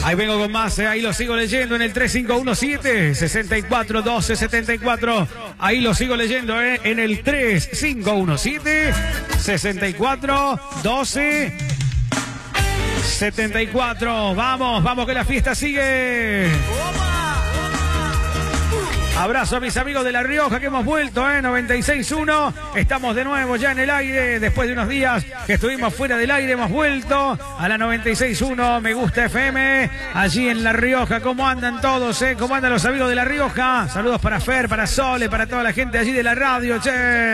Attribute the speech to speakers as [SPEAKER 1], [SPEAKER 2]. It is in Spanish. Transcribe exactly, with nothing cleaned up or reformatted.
[SPEAKER 1] Ahí vengo con más, eh. Ahí lo sigo leyendo en el tres cinco uno siete, seis cuatro uno dos siete cuatro. Ahí lo sigo leyendo, eh, en el tres cinco uno siete, seis cuatro uno dos siete cuatro. Vamos, vamos que la fiesta sigue. Abrazo a mis amigos de La Rioja que hemos vuelto, ¿eh? noventa y seis uno. Estamos de nuevo ya en el aire. Después de unos días que estuvimos fuera del aire, hemos vuelto a la noventa y seis uno. Me Gusta F M. Allí en La Rioja. ¿Cómo andan todos, eh? ¿Cómo andan los amigos de La Rioja? Saludos para Fer, para Sole, para toda la gente allí de la radio, che.